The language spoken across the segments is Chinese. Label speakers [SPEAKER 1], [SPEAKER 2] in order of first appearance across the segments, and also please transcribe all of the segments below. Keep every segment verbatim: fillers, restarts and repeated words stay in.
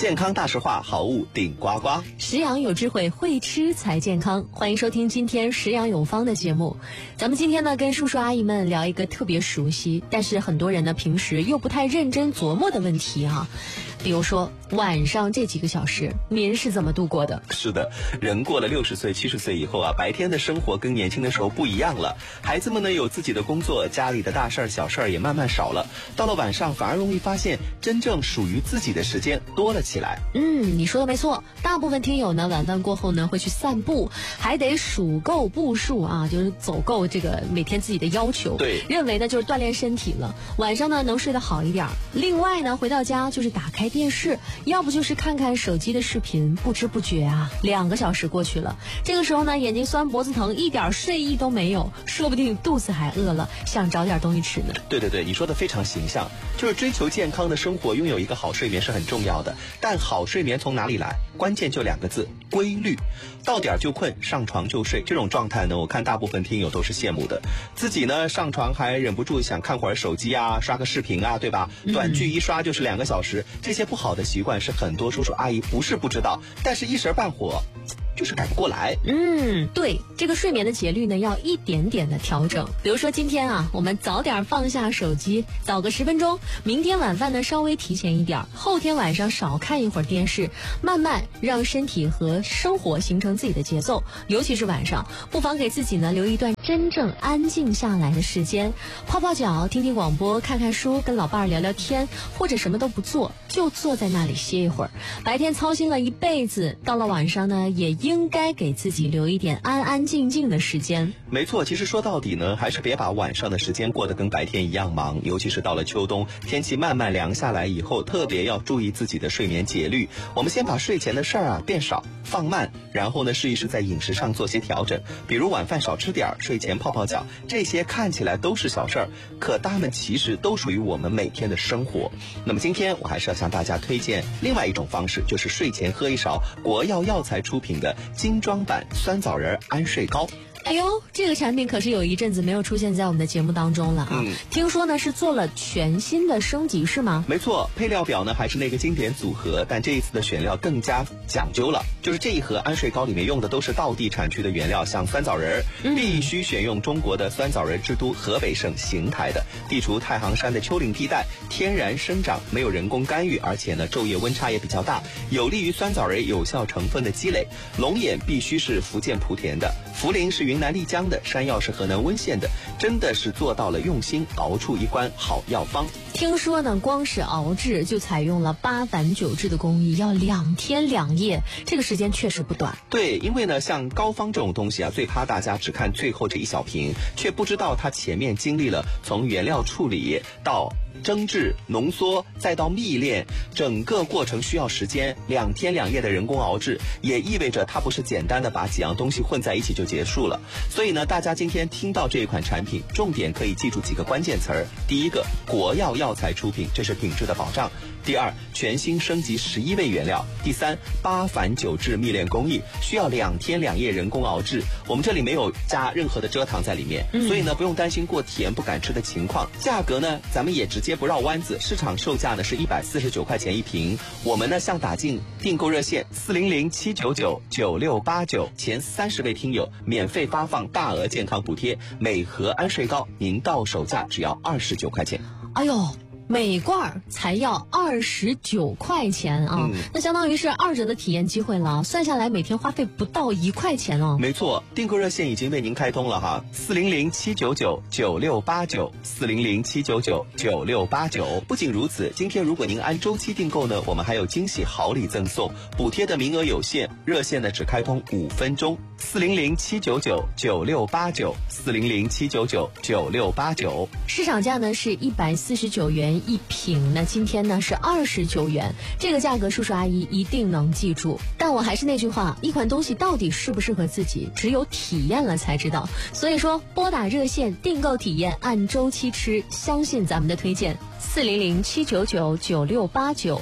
[SPEAKER 1] 健康大实话，好物顶呱呱。
[SPEAKER 2] 食养有智慧，会吃才健康。欢迎收听今天食养有方的节目。咱们今天呢，跟叔叔阿姨们聊一个特别熟悉，但是很多人呢平时又不太认真琢磨的问题啊。比如说晚上这几个小时，您是怎么度过的？
[SPEAKER 1] 是的，人过了六十岁、七十岁以后啊，白天的生活跟年轻的时候不一样了。孩子们呢有自己的工作，家里的大事儿、小事儿也慢慢少了。到了晚上，反而容易发现真正属于自己的时间多了起来。
[SPEAKER 2] 嗯，你说的没错。大部分听友呢，晚饭过后呢会去散步，还得数够步数啊，就是走够这个每天自己的要求。
[SPEAKER 1] 对，
[SPEAKER 2] 认为呢就是锻炼身体了。晚上呢能睡得好一点。另外呢，回到家就是打开电视，要不就是看看手机的视频，不知不觉啊，两个小时过去了。这个时候呢，眼睛酸、脖子疼，一点睡意都没有，说不定肚子还饿了，想找点东西吃呢。
[SPEAKER 1] 对对对，你说的非常形象，就是追求健康的生活，拥有一个好睡眠是很重要的。但好睡眠从哪里来？关键就两个字：规律。到点就困，上床就睡，这种状态呢，我看大部分听友都是羡慕的。自己呢，上床还忍不住想看会儿手机啊，刷个视频啊，对吧？短剧一刷就是两个小时，这些不好的习惯是很多叔叔阿姨不是不知道，但是一时半会就是改不过来。
[SPEAKER 2] 嗯，对，这个睡眠的节律呢，要一点点的调整。比如说今天啊，我们早点放下手机，早个十分钟；明天晚饭呢，稍微提前一点；后天晚上少看一会儿电视，慢慢让身体和生活形成自己的节奏。尤其是晚上，不妨给自己呢留一段真正安静下来的时间，泡泡脚，听听广播，看看书，跟老伴儿聊聊天，或者什么都不做，就坐在那里歇一会儿。白天操心了一辈子，到了晚上呢，也应该给自己留一点安安静静的时间。
[SPEAKER 1] 没错，其实说到底呢，还是别把晚上的时间过得跟白天一样忙，尤其是到了秋冬，天气慢慢凉下来以后，特别要注意自己的睡眠节律。我们先把睡前的事儿啊变少放慢，然后呢试一试在饮食上做些调整，比如晚饭少吃点，睡前泡泡脚，这些看起来都是小事儿，可它们其实都属于我们每天的生活。那么今天我还是要向大家推荐另外一种方式，就是睡前喝一勺国药药材出品的精装版酸枣仁安睡膏。
[SPEAKER 2] 哎呦，这个产品可是有一阵子没有出现在我们的节目当中了啊！嗯、听说呢是做了全新的升级，是吗？
[SPEAKER 1] 没错，配料表呢还是那个经典组合，但这一次的选料更加讲究了。就是这一盒安睡膏里面用的都是道地产区的原料，像酸枣仁，嗯、必须选用中国的酸枣仁之都河北省邢台的，地处太行山的丘陵地带，天然生长，没有人工干预，而且呢昼夜温差也比较大，有利于酸枣仁有效成分的积累。龙眼必须是福建莆田的，茯苓是云南丽江的，山药是河南温县的，真的是做到了用心熬出一罐好药方。
[SPEAKER 2] 听说呢，光是熬制就采用了八反九制的工艺，要两天两夜，这个时间确实不短。
[SPEAKER 1] 对，因为呢，像膏方这种东西啊，最怕大家只看最后这一小瓶，却不知道它前面经历了从原料处理到蒸制、浓缩，再到蜜炼，整个过程需要时间，两天两夜的人工熬制，也意味着它不是简单的把几样东西混在一起就结束了。所以呢，大家今天听到这一款产品，重点可以记住几个关键词儿：第一个，国药药材出品，这是品质的保障；第二，全新升级十一味原料；第三，八反九制蜜炼工艺，需要两天两夜人工熬制。我们这里没有加任何的蔗糖在里面，嗯、所以呢，不用担心过甜不敢吃的情况。价格呢，咱们也直接不绕弯子，市场售价呢是一百四十九块钱一瓶。我们呢向打进订购热线四零零七九九九六八九，前三十位听友免费发放大额健康补贴，每盒安睡膏您到手价只要二十九块钱。
[SPEAKER 2] 哎呦，每罐才要二十九块钱啊、嗯！那相当于是二折的体验机会了，算下来每天花费不到一块钱哦。
[SPEAKER 1] 没错，订购热线已经为您开通了哈，四零零七九九九六八九，四零零七九九九六八九。不仅如此，今天如果您按周期订购呢，我们还有惊喜好礼赠送，补贴的名额有限，热线呢只开通五分钟，四零零七九九九六八九，四零零七九九九六八九。
[SPEAKER 2] 市场价呢是一百四十九元一瓶，那今天呢是二十九元，这个价格叔叔阿姨一定能记住。但我还是那句话，一款东西到底适不适合自己，只有体验了才知道。所以说，拨打热线订购体验，按周期吃，相信咱们的推荐，四零零七九九九六八九。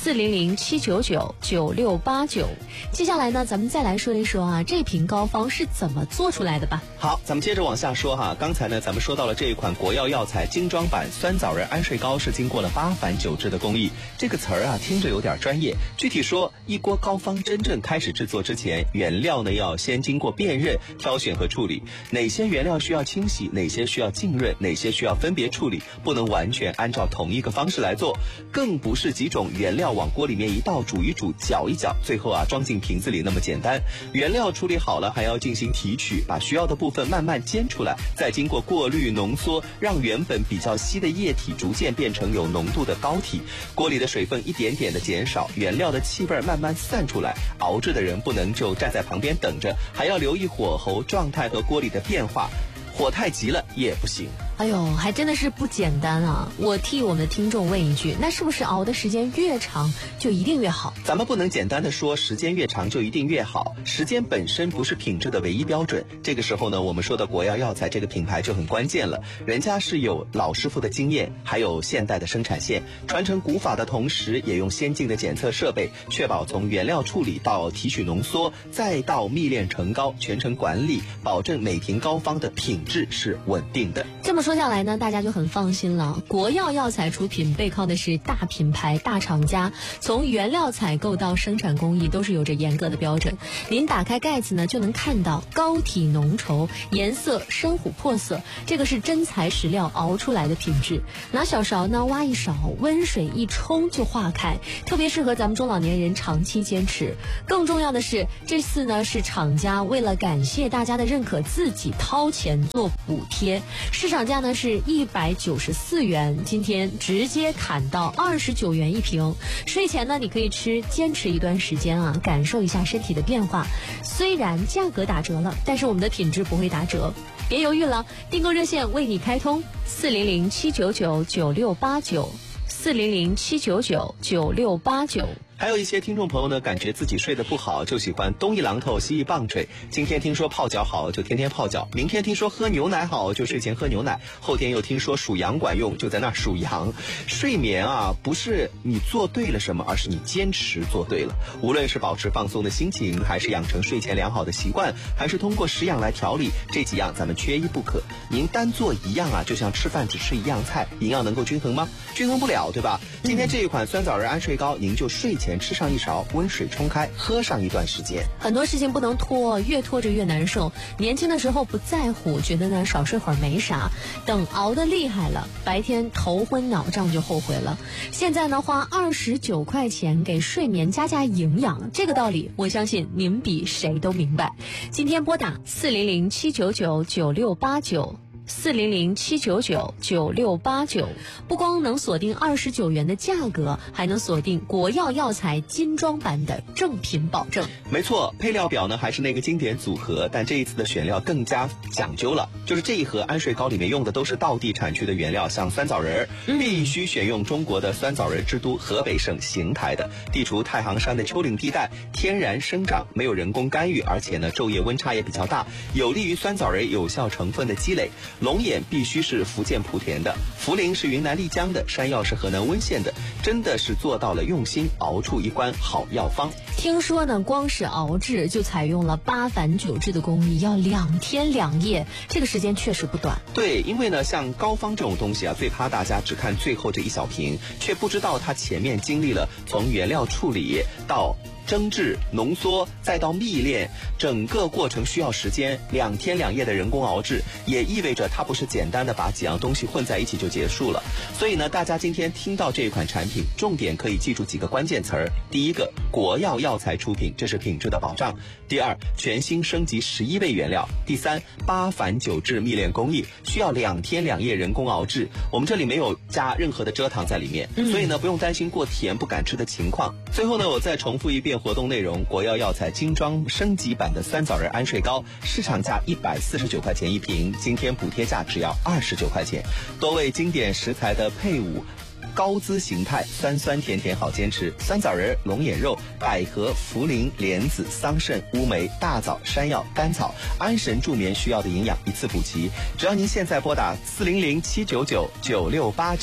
[SPEAKER 2] 四零零七九九九六八九。接下来呢，咱们再来说一说啊，这瓶膏方是怎么做出来的吧。
[SPEAKER 1] 好，咱们接着往下说哈。刚才呢，咱们说到了这一款国药药材精装版酸枣仁安睡膏是经过了八反九制的工艺。这个词儿啊，听着有点专业。具体说，一锅膏方真正开始制作之前，原料呢要先经过辨认、挑选和处理。哪些原料需要清洗，哪些需要浸润，哪些需要分别处理，不能完全按照同一个方式来做。更不是几种原料往锅里面一倒，煮一煮，搅一搅，最后啊装进瓶子里那么简单。原料处理好了，还要进行提取，把需要的部分慢慢煎出来，再经过过滤浓缩，让原本比较稀的液体逐渐变成有浓度的膏体。锅里的水分一点点的减少，原料的气味慢慢散出来。熬制的人不能就站在旁边等着，还要留意火候状态和锅里的变化，火太急了也不行。
[SPEAKER 2] 哎呦，还真的是不简单啊！我替我们的听众问一句，那是不是熬的时间越长就一定越好？
[SPEAKER 1] 咱们不能简单的说时间越长就一定越好，时间本身不是品质的唯一标准。这个时候呢，我们说的国药药材这个品牌就很关键了，人家是有老师傅的经验，还有现代的生产线，传承古法的同时，也用先进的检测设备，确保从原料处理到提取浓缩，再到蜜炼成膏，全程管理，保证每瓶膏方的品质是稳定的。
[SPEAKER 2] 这么说下来呢，大家就很放心了。国药药材出品背靠的是大品牌、大厂家，从原料采购到生产工艺都是有着严格的标准。您打开盖子呢，就能看到膏体浓稠，颜色深琥珀色，这个是真材实料熬出来的品质。拿小勺呢挖一勺，温水一冲就化开，特别适合咱们中老年人长期坚持。更重要的是，这次呢是厂家为了感谢大家的认可，自己掏钱做补贴。市场价呢是一百九十四元，今天直接砍到二十九元一瓶。睡前呢，你可以吃，坚持一段时间啊，感受一下身体的变化。虽然价格打折了，但是我们的品质不会打折。别犹豫了，订购热线为你开通四零零七九九九六八九四零零七九九九六八九。
[SPEAKER 1] 还有一些听众朋友呢，感觉自己睡得不好，就喜欢东一榔头西一棒槌。今天听说泡脚好，就天天泡脚；明天听说喝牛奶好，就睡前喝牛奶；后天又听说数羊管用，就在那儿数羊。睡眠啊，不是你做对了什么，而是你坚持做对了。无论是保持放松的心情，还是养成睡前良好的习惯，还是通过食养来调理，这几样咱们缺一不可。您单做一样啊，就像吃饭只吃一样菜，营养能够均衡吗？均衡不了，对吧？今天这一款酸枣仁安睡膏，您就睡前吃上一勺，温水冲开，喝上一段时间。
[SPEAKER 2] 很多事情不能拖，越拖着越难受。年轻的时候不在乎，觉得呢少睡会儿没啥，等熬得厉害了，白天头昏脑胀就后悔了。现在呢，花二十九块钱给睡眠加加营养，这个道理我相信您比谁都明白。今天拨打四零零七九九九六八九。四零零七九九九六八九，不光能锁定二十九元的价格，还能锁定国药药材精装版的正品保证。
[SPEAKER 1] 没错，配料表呢还是那个经典组合，但这一次的选料更加讲究了，就是这一盒安睡膏里面用的都是道地产区的原料，像酸枣仁，嗯、必须选用中国的酸枣仁之都河北省邢台的，地处太行山的丘陵地带，天然生长，没有人工干预，而且呢昼夜温差也比较大，有利于酸枣仁有效成分的积累。龙眼必须是福建莆田的，茯苓是云南丽江的，山药是河南温县的，真的是做到了用心熬出一关好药方。
[SPEAKER 2] 听说呢，光是熬制就采用了八反九制的工艺，要两天两夜，这个时间确实不短。
[SPEAKER 1] 对，因为呢，像膏方这种东西啊，最怕大家只看最后这一小瓶，却不知道它前面经历了从原料处理到蒸制、浓缩，再到蜜炼，整个过程需要时间，两天两夜的人工熬制，也意味着它不是简单的把几样东西混在一起就结束了。所以呢，大家今天听到这一款产品，重点可以记住几个关键词儿：第一个，国药药材出品，这是品质的保障；第二，全新升级十一味原料；第三，八反九制蜜炼工艺，需要两天两夜人工熬制，我们这里没有加任何的蔗糖在里面，所以呢，不用担心过甜不敢吃的情况。最后呢，我再重复一遍活动内容：国药药材精装升级版的酸枣仁安睡膏，市场价一百四十九块钱一瓶，今天补贴价只要二十九块钱。多味经典食材的配伍，高姿形态，酸酸甜甜好坚持。酸枣仁、龙眼肉、百合、茯苓、莲子、桑葚、乌梅、大枣、山药、甘草，安神助眠需要的营养一次补齐。只要您现在拨打四零零七九九九六八九。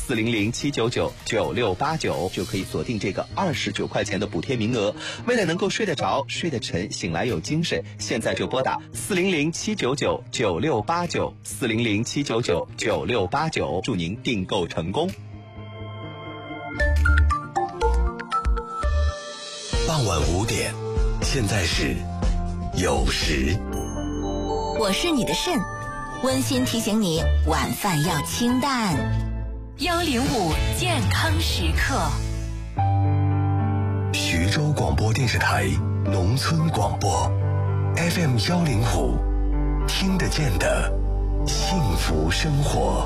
[SPEAKER 1] 四零零七九九九六八九，就可以锁定这个二十九块钱的补贴名额。为了能够睡得着、睡得沉、醒来有精神，现在就拨打四零零七九九九六八九，四零零七九九九六八九，祝您订购成功。
[SPEAKER 3] 傍晚五点，现在是酉时。
[SPEAKER 4] 我是你的肾，温馨提醒你晚饭要清淡。幺零五健康时刻。
[SPEAKER 3] 徐州广播电视台农村广播 F M 幺零五，听得见的幸福生活。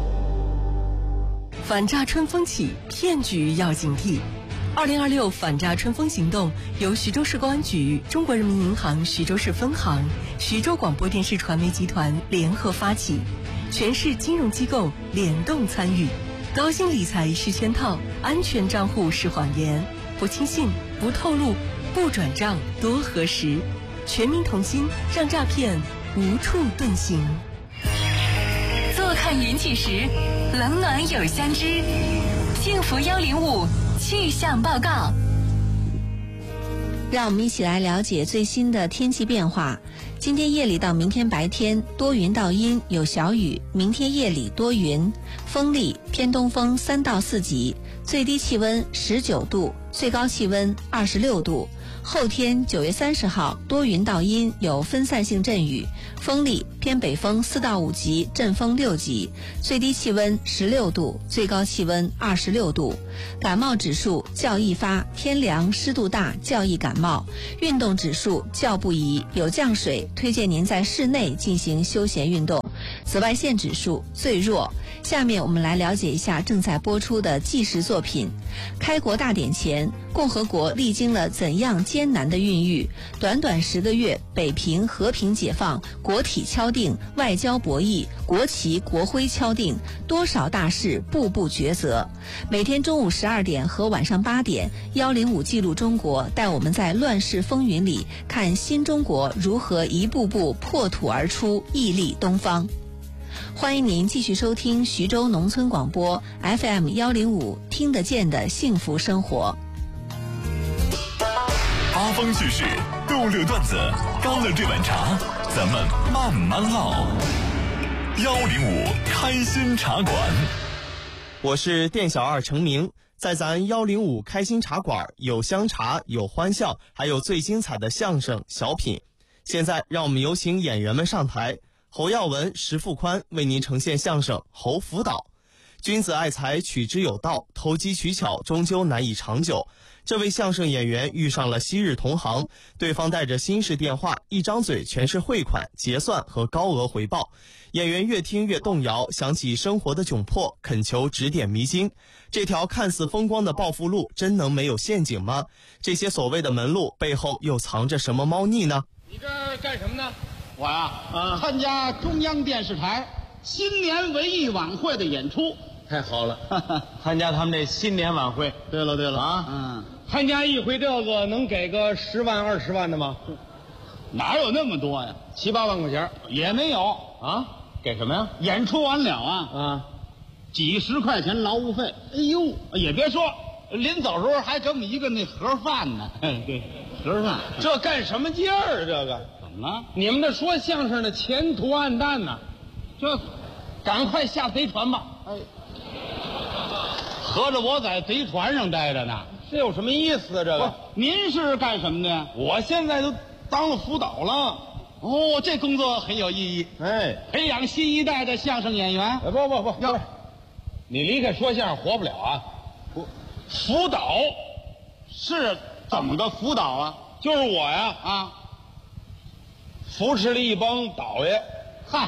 [SPEAKER 5] 反诈春风起，骗局要警惕。二零二六反诈春风行动由徐州市公安局、中国人民银行徐州市分行、徐州广播电视传媒集团联合发起，全市金融机构联动参与。高薪理财是圈套，安全账户是谎言，不轻信、不透露、不转账，多核实。全民同心，让诈骗无处遁形。
[SPEAKER 4] 坐看云起时，冷暖有相知。幸福幺零五气象报告。
[SPEAKER 6] 让我们一起来了解最新的天气变化。今天夜里到明天白天多云到阴，有小雨，明天夜里多云，风力偏东风三到四级，最低气温十九度，最高气温二十六度。后天九月三十号多云到阴，有分散性阵雨，风力偏北风四到五级，阵风六级，最低气温十六度，最高气温二十六度。感冒指数较易发，天凉湿度大较易感冒。运动指数较不宜，有降水，推荐您在室内进行休闲运动。紫外线指数最弱。下面我们来了解一下正在播出的纪实作品。开国大典前，共和国历经了怎样艰难的孕育？短短十个月，北平和平解放，国体敲定，外交博弈，国旗国徽敲定，多少大事步步抉择。每天中午十二点和晚上八点，幺零五记录中国带我们在乱世风云里看新中国如何一步步破土而出，屹立东方。欢迎您继续收听徐州农村广播 F M 幺零五，听得见的幸福生活。
[SPEAKER 3] 八方趣事，逗乐段子，干了这碗茶，咱们慢慢唠。幺零五开心茶馆，
[SPEAKER 7] 我是店小二程明，在咱幺零五开心茶馆有香茶，有欢笑，还有最精彩的相声小品。现在让我们有请演员们上台。侯耀文、石富宽为您呈现相声《侯辅导》。君子爱财，取之有道，投机取巧终究难以长久。这位相声演员遇上了昔日同行，对方带着新式电话，一张嘴全是汇款、结算和高额回报。演员越听越动摇，想起生活的窘迫，恳求指点迷津。这条看似风光的暴富路，真能没有陷阱吗？这些所谓的门路背后又藏着什么猫腻呢？
[SPEAKER 8] 你这儿干什么呢？我呀、啊，参加中央电视台新年文艺晚会的演出。
[SPEAKER 9] 太好了，参加他们这新年晚会。
[SPEAKER 8] 对了对了
[SPEAKER 9] 啊，
[SPEAKER 8] 嗯，
[SPEAKER 9] 参加一回这个能给个十万二十万的吗？
[SPEAKER 8] 哪有那么多呀？
[SPEAKER 9] 七八万块钱
[SPEAKER 8] 也没有
[SPEAKER 9] 啊？给什么呀？
[SPEAKER 8] 演出完了啊
[SPEAKER 9] 啊，
[SPEAKER 8] 几十块钱劳务费。哎呦，也别说，临走时候还给我们一个那盒饭呢。对，盒饭，
[SPEAKER 9] 这干什么劲儿？这个
[SPEAKER 8] 怎么了？
[SPEAKER 9] 你们这说相声的前途暗淡呐，
[SPEAKER 8] 这
[SPEAKER 9] 赶快下贼船吧！
[SPEAKER 8] 哎，合着我在贼船上待着呢，
[SPEAKER 9] 这有什么意思啊？这个，
[SPEAKER 8] 您是干什么的？
[SPEAKER 9] 我现在都当了辅导了。
[SPEAKER 8] 哦，这工作很有意义。
[SPEAKER 9] 哎，
[SPEAKER 8] 培养新一代的相声演员。
[SPEAKER 9] 不不不，要你离开说相声活不了啊！
[SPEAKER 8] 不，辅导是怎么个辅导啊？
[SPEAKER 9] 就是我呀
[SPEAKER 8] 啊，
[SPEAKER 9] 扶持了一帮导爷。
[SPEAKER 8] 嗨，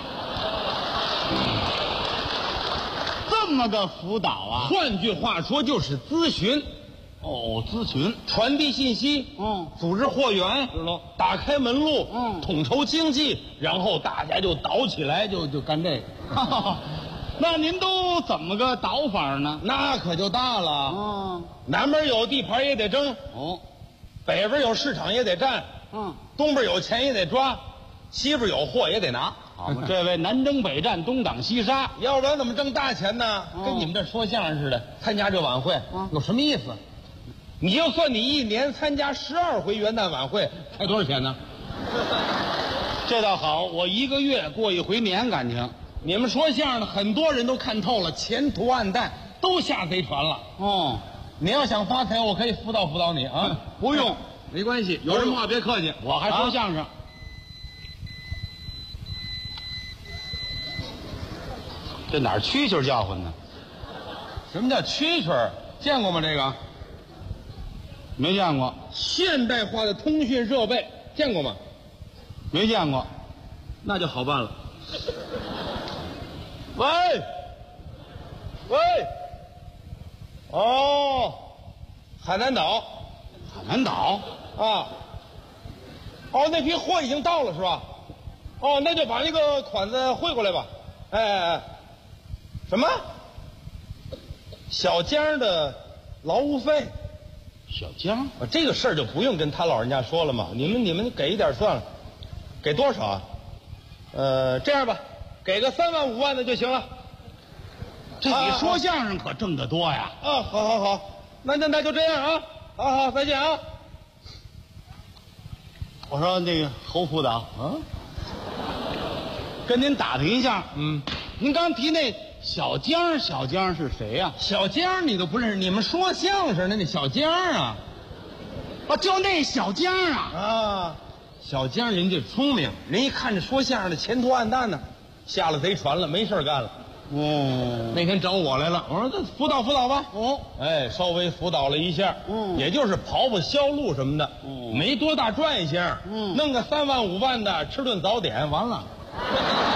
[SPEAKER 8] 这么个辅导啊？
[SPEAKER 9] 换句话说就是咨询。
[SPEAKER 8] 哦，咨询，
[SPEAKER 9] 传递信息，
[SPEAKER 8] 嗯，
[SPEAKER 9] 组织货源，
[SPEAKER 8] 知道，
[SPEAKER 9] 打开门路，
[SPEAKER 8] 嗯，
[SPEAKER 9] 统筹经济，然后大家就倒起来，就就干这个。
[SPEAKER 8] 那您都怎么个倒法呢？
[SPEAKER 9] 那可就大了。
[SPEAKER 8] 嗯，
[SPEAKER 9] 南边有地盘也得争，
[SPEAKER 8] 哦，
[SPEAKER 9] 北边有市场也得占，
[SPEAKER 8] 嗯，
[SPEAKER 9] 东边有钱也得抓，西边有货也得拿。
[SPEAKER 8] 好嘛，这位南征北战，东挡西杀，
[SPEAKER 9] 要不然怎么挣大钱呢？
[SPEAKER 8] 哦
[SPEAKER 9] 跟你们这说相声似的，参加这晚会、
[SPEAKER 8] 啊
[SPEAKER 9] 有什么意思？你就算你一年参加十二回元旦晚会，
[SPEAKER 8] 才多少钱呢？这倒好，我一个月过一回年，感情。
[SPEAKER 9] 你们说相声的很多人都看透了，前途暗淡，都下贼船了。
[SPEAKER 8] 哦，
[SPEAKER 9] 你要想发财，我可以辅导辅导你啊。
[SPEAKER 8] 不用，
[SPEAKER 9] 没关系，
[SPEAKER 8] 有什么话别客气，我还说相声。这哪儿蛐蛐叫唤呢？
[SPEAKER 9] 什么叫蛐蛐？见过吗？这个
[SPEAKER 8] 没见过，
[SPEAKER 9] 现代化的通讯设备见过吗？
[SPEAKER 8] 没见过。
[SPEAKER 9] 那就好办了。喂，喂，哦，海南岛，
[SPEAKER 8] 海南岛
[SPEAKER 9] 啊，哦，那批货已经到了是吧？哦，那就把那个款子汇过来吧。哎哎哎，什么？小江的劳务费？
[SPEAKER 8] 小江
[SPEAKER 9] 啊，这个事儿就不用跟他老人家说了嘛。你们你们给一点算了，给多少啊？呃，这样吧，给个三万五万的就行了。
[SPEAKER 8] 这比说相声可挣得多呀！
[SPEAKER 9] 啊，好好好，那那那就这样啊，好好再见啊。
[SPEAKER 8] 我说那个侯副导啊，跟您打听一下，
[SPEAKER 9] 嗯，
[SPEAKER 8] 您刚提那小江，小江是谁呀、
[SPEAKER 9] 小江你都不认识？你们说相声的那小江啊？
[SPEAKER 8] 啊？就那小江啊！
[SPEAKER 9] 啊，小江人家聪明，人一看这说相声的前途暗淡呢，下了贼船了，没事干了。
[SPEAKER 8] 哦，
[SPEAKER 9] 那天找我来了，我说这辅导辅导吧。
[SPEAKER 8] 哦，
[SPEAKER 9] 哎，稍微辅导了一下，
[SPEAKER 8] 嗯
[SPEAKER 9] 也就是跑跑销路什么的，
[SPEAKER 8] 嗯
[SPEAKER 9] 没多大赚性，
[SPEAKER 8] 嗯
[SPEAKER 9] 弄个三万五万的，吃顿早点，完了。